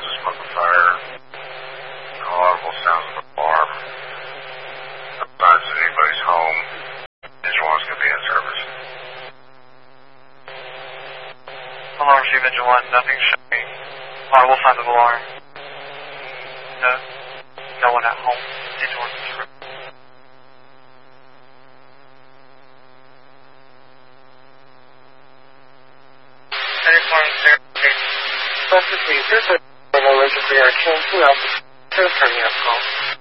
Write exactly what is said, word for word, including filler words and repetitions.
signs of smoke and fire. No audible sounds of alarm. No signs that anybody's home. Vigil one's going to be in service. Alarm Street Vigil one, nothing showing. Audible signs of alarm. No. No one at home. Vigil one's in service. Please, there's a emergency or change to help. Please turn your call.